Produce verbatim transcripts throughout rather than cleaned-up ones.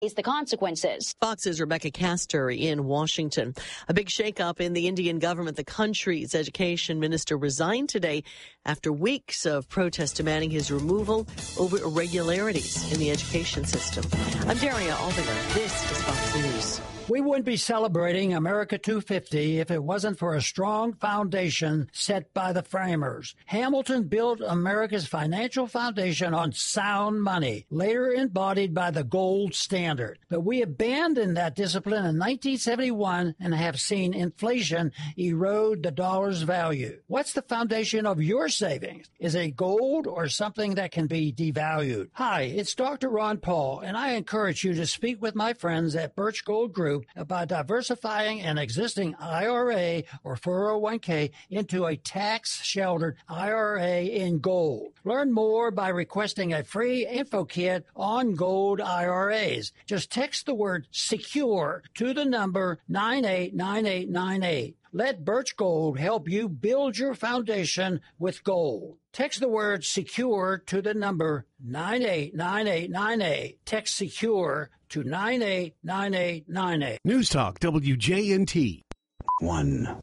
the consequences. Fox's Rebecca Castor in Washington. A big shakeup in the Indian government. The country's education minister resigned today after weeks of protests demanding his removal over irregularities in the education system. I'm Daria Aldinger. This is Fox News. We wouldn't be celebrating America two fifty if it wasn't for a strong foundation set by the framers. Hamilton built America's financial foundation on sound money, later embodied by the gold standard. But we abandoned that discipline in nineteen seventy-one and have seen inflation erode the dollar's value. What's the foundation of your savings? Is it gold or something that can be devalued? Hi, it's Doctor Ron Paul, and I encourage you to speak with my friends at Birch Gold Group about diversifying an existing I R A or four oh one k into a tax-sheltered I R A in gold. Learn more by requesting a free info kit on gold I R As. Just text the word SECURE to the number nine eight nine eight nine eight. Let Birch Gold help you build your foundation with gold. Text the word SECURE to the number nine eight nine eight nine eight. Text SECURE to nine eight nine eight nine eight. News Talk W J N T. One.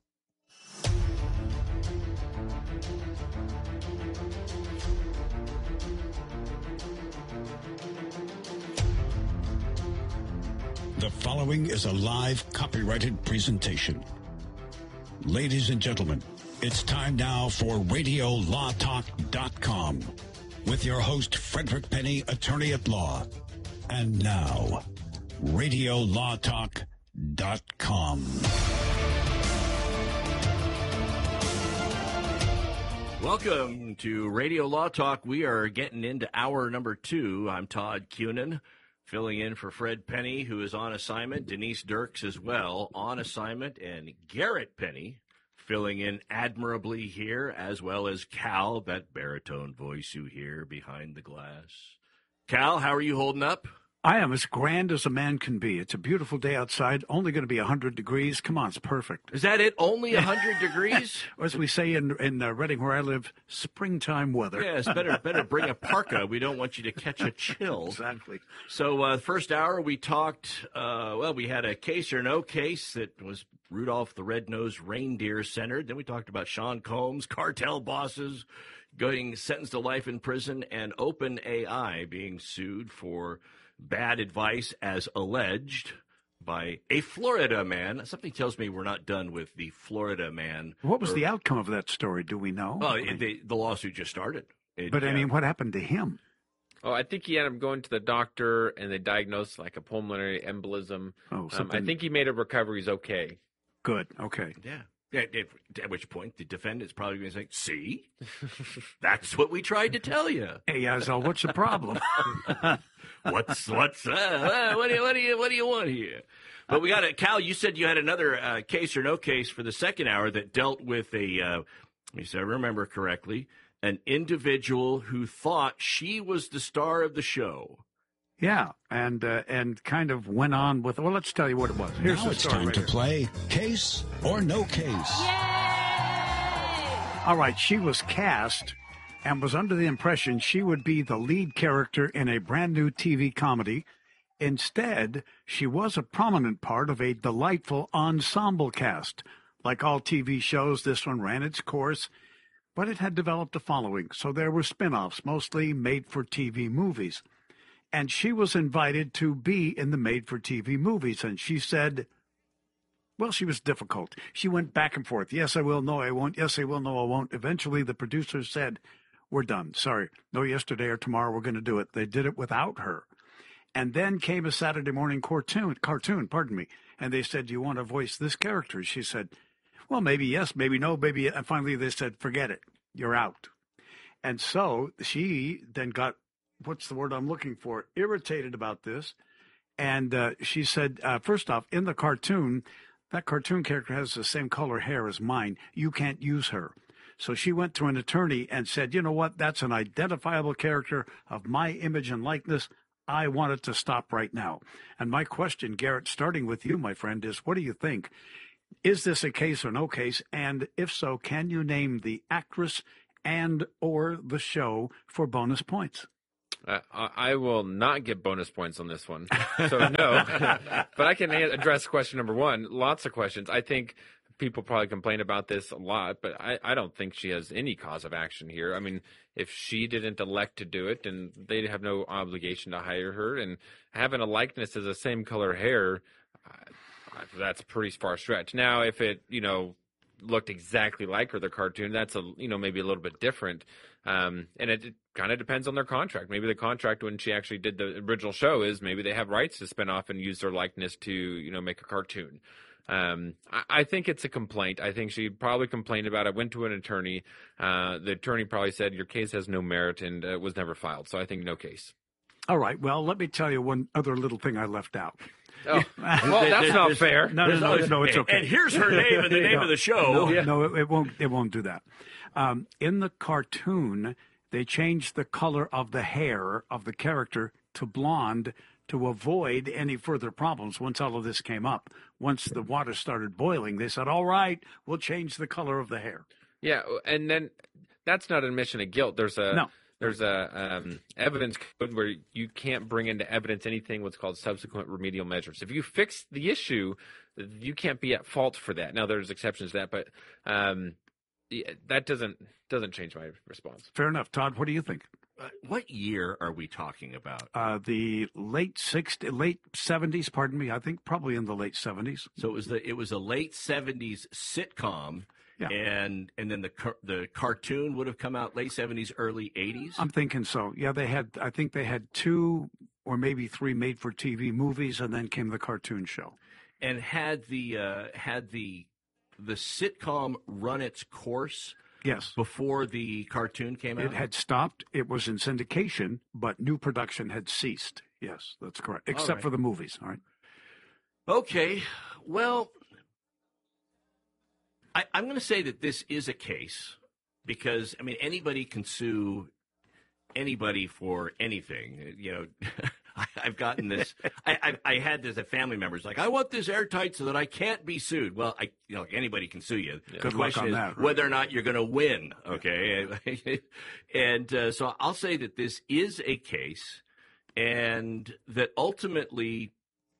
The following is a live copyrighted presentation. Ladies and gentlemen, it's time now for radio law talk dot com with your host, Frederick Penny, attorney at law. And now, radio law talk dot com. Welcome to Radio Law Talk. We are getting into hour number two. I'm Todd Cunin, filling in for Fred Penny, who is on assignment. Denise Dirks as well, on assignment. And Garrett Penny, filling in admirably here, as well as Cal, that baritone voice you hear behind the glass. Cal, how are you holding up? I am as grand as a man can be. It's a beautiful day outside, only going to be one hundred degrees. Come on, it's perfect. Is that it? Only one hundred degrees? Or as we say in in uh, Reading, where I live, springtime weather. Yes, better better bring a parka. We don't want you to catch a chill. Exactly. So uh, first hour we talked, uh, well, we had a case or no case that was Rudolph the Red-Nosed Reindeer centered. Then we talked about Sean Combs, cartel bosses getting sentenced to life in prison, and OpenAI being sued for bad advice as alleged by a Florida man. Something tells me we're not done with the Florida man. What was or, the outcome of that story? Do we know? Well, I mean, the, the lawsuit just started. It, but, I uh, mean, what happened to him? Oh, I think he ended up going to the doctor, and they diagnosed like a pulmonary embolism. Oh, um, I think he made a recovery. He's okay. Good. Okay. Yeah. At, at, at which point the defendant's probably going to say, see, that's what we tried to tell you. Hey, Yazell, what's the problem? what's, what's, uh, uh, what do you, what do you, what do you want here? But we got it. Cal, you said you had another uh, case or no case for the second hour that dealt with a, uh, if I remember correctly, an individual who thought she was the star of the show. Yeah, and uh, and kind of went on with, well, let's tell you what it was. Here's now the it's story time right to here. play Case or No Case. All right, she was cast and was under the impression she would be the lead character in a brand new T V comedy. Instead, she was a prominent part of a delightful ensemble cast. Like all T V shows, this one ran its course, but it had developed a following, so there were spin-offs, mostly made-for-T V movies. And she was invited to be in the made-for-T V movies, and she said, well, she was difficult. She went back and forth. Yes, I will. No, I won't. Yes, I will. No, I won't. Eventually, the producers said, we're done. Sorry. No, yesterday or tomorrow we're going to do it. They did it without her. And then came a Saturday morning cartoon, cartoon, pardon me. And they said, do you want to voice this character? She said, well, maybe yes, maybe no, maybe. And finally they said, forget it. You're out. And so she then got, what's the word I'm looking for, irritated about this. And uh, she said, uh, first off, in the cartoon, that cartoon character has the same color hair as mine. You can't use her. So she went to an attorney and said, you know what, that's an identifiable character of my image and likeness. I want it to stop right now. And my question, Garrett, starting with you, my friend, is what do you think? Is this a case or no case? And if so, can you name the actress and or the show for bonus points? Uh, I I will not get bonus points on this one, so no. But I can a- address question number one. Lots of questions. I think people probably complain about this a lot, but I, I don't think she has any cause of action here. I mean, if she didn't elect to do it, and they have no obligation to hire her, and having a likeness as the same color hair, uh, that's a pretty far stretch. Now, if it, you know, looked exactly like her, the cartoon, that's a, you know, maybe a little bit different. Um, and it, it kind of depends on their contract. Maybe the contract when she actually did the original show is maybe they have rights to spin off and use their likeness to, you know, make a cartoon. Um, I, I think it's a complaint. I think she probably complained about it, went to an attorney. Uh, the attorney probably said, your case has no merit, and uh, was never filed. So I think no case. All right. Well, let me tell you one other little thing I left out. Oh, well, that's not fair. No, no, no, no, it's okay. And here's her name and the name no, of the show. No, Yeah. no it, it won't. It won't do that. Um, in the cartoon, they changed the color of the hair of the character to blonde to avoid any further problems. Once all of this came up, once the water started boiling, they said, "All right, we'll change the color of the hair." Yeah, and then that's not an admission of guilt. There's a No. there's a um, evidence code where you can't bring into evidence anything what's called subsequent remedial measures. If you fix the issue, you can't be at fault for that. Now, there's exceptions to that, but um, yeah, that doesn't doesn't change my response. Fair enough. Todd, what do you think? Uh, what year are we talking about? Uh, the late sixties, late seventies. Pardon me. I think probably in the late seventies. So it was the it was a late seventies sitcom. Yeah. And and then the car- the cartoon would have come out late seventies, early eighties. I'm thinking so. Yeah, they had. I think they had two or maybe three made-for-T V movies, and then came the cartoon show. And had the uh, had the the sitcom run its course Yes. before the cartoon came out. It had stopped. It was in syndication, but new production had ceased. Yes, that's correct. Except right. for the movies. All right. Okay, well, I, I'm going to say that this is a case because, I mean, anybody can sue anybody for anything. You know, I, I've gotten this. I, I, I had this at family members like, I want this airtight so that I can't be sued. Well, I, you know, anybody can sue you. Good The luck question on is that, right? whether or not you're going to win. Okay, and uh, so I'll say that this is a case, and that ultimately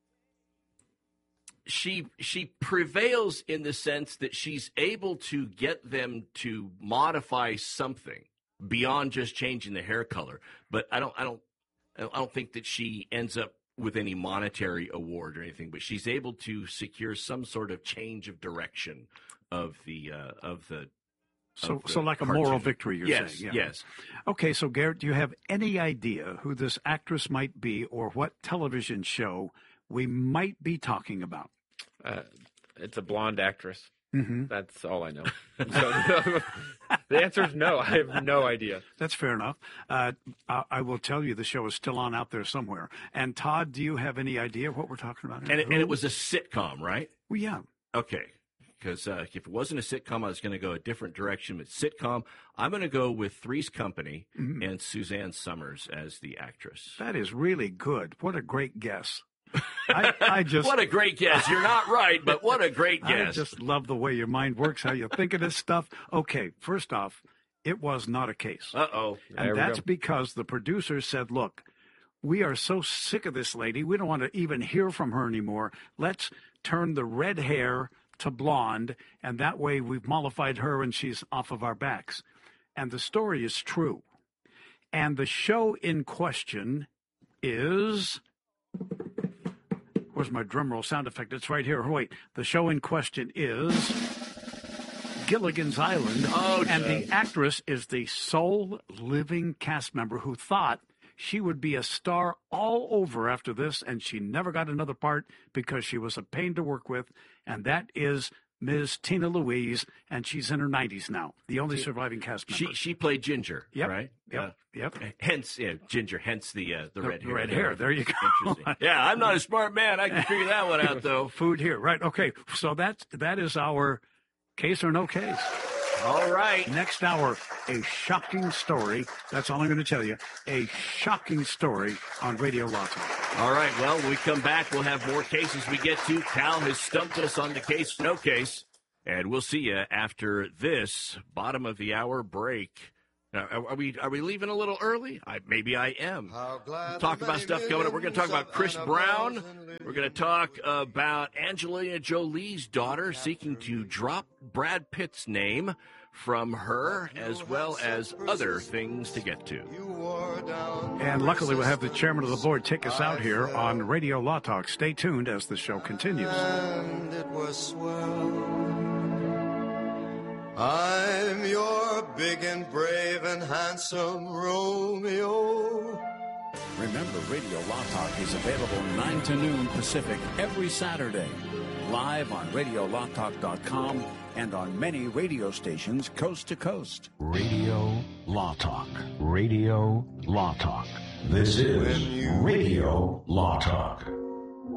she she prevails in the sense that she's able to get them to modify something beyond just changing the hair color. But I don't I don't I don't think that she ends up with any monetary award or anything. But she's able to secure some sort of change of direction of the uh, of the. So, of the so like a cartoon. moral victory, you're yes, saying? Yeah. Yes. Okay, so Garrett, do you have any idea who this actress might be, or what television show we might be talking about? Uh, it's a blonde actress. Mm-hmm. That's all I know. So, the answer is no. I have no idea. That's fair enough. Uh, I, I will tell you the show is still on out there somewhere. And Todd, do you have any idea what we're talking about? And it, and it was a sitcom, right? Well, yeah. Okay. Because uh, if it wasn't a sitcom, I was going to go a different direction. But sitcom, I'm going to go with Three's Company Mm-hmm. and Suzanne Summers as the actress. That is really good. What a great guess. I, I just What a great guess. You're not right, but what a great I guess. just love the way your mind works, how you think of this stuff. Okay, first off, it was not a case. Uh-oh. There And we that's go. because the producers said, look, we are so sick of this lady. We don't want to even hear from her anymore. Let's turn the red hair to blonde, and that way we've mollified her and she's off of our backs. And the story is true. And the show in question is... Where's my drum roll sound effect? It's right here. Wait. The show in question is Gilligan's Island. Oh, and geez. the actress is the sole living cast member who thought she would be a star all over after this, and she never got another part because she was a pain to work with, and that is Miz Tina Louise, and she's in her nineties now, the only surviving cast member. She she played Ginger, Yep, right? yep, Uh, yep. hence, yeah, Ginger, hence the uh, the, The- red the hair. red hair. There you go. Interesting. Yeah, I'm not a smart man. I can figure that one out, though. Food here, right? Okay, so that's that is our case or no case. All right. Next hour, a shocking story. That's all I'm going to tell you. A shocking story on Radio Law Talk. All right. Well, when we come back, we'll have more cases we get to. Cal has stumped us on the case, no case. And we'll see you after this bottom of the hour break Now, are we are we leaving a little early? I, maybe I am. We'll talk about stuff coming up. We're going to talk about Chris Brown. We're going to talk about Angelina Jolie's daughter seeking to drop Brad Pitt's name from her, as well as other things to get to. And luckily, we'll have the chairman of the board take us out here on Radio Law Talk. Stay tuned as the show continues. And it was swell. I'm your big and brave and handsome Romeo. Remember, Radio Law Talk is available nine to noon Pacific every Saturday. Live on radio law talk dot com and on many radio stations coast to coast. Radio Law Talk. Radio Law Talk. This is Radio Law Talk.